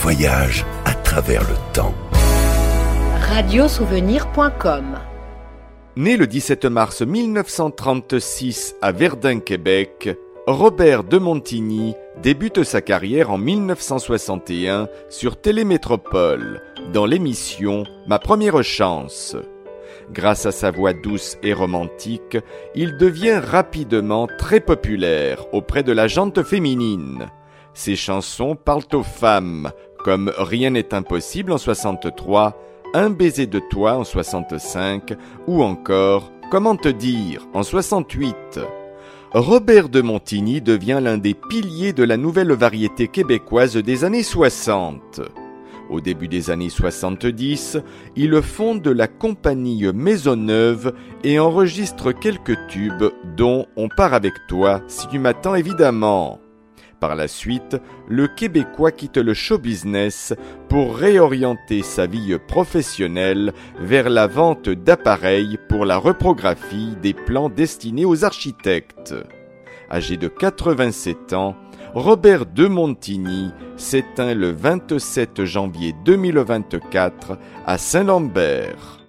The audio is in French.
voyage à travers le temps. Radiosouvenir.com. Né le 17 mars 1936 à Verdun, Québec, Robert de Montigny débute sa carrière en 1961 sur Télémétropole, dans l'émission Ma première chance. Grâce à sa voix douce et romantique, il devient rapidement très populaire auprès de la gente féminine. Ses chansons parlent aux femmes, comme Rien n'est impossible en 63, Un baiser de toi en 65 ou encore Comment te dire en 68. Robert de Montigny devient l'un des piliers de la nouvelle variété québécoise des années 60. Au début des années 70, il fonde la compagnie Maisonneuve et enregistre quelques tubes dont On part avec toi, si tu m'attends évidemment. Par la suite, le Québécois quitte le show business pour réorienter sa vie professionnelle vers la vente d'appareils pour la reprographie des plans destinés aux architectes. Âgé de 87 ans, Robert de Montigny s'éteint le 27 janvier 2024 à Saint-Lambert.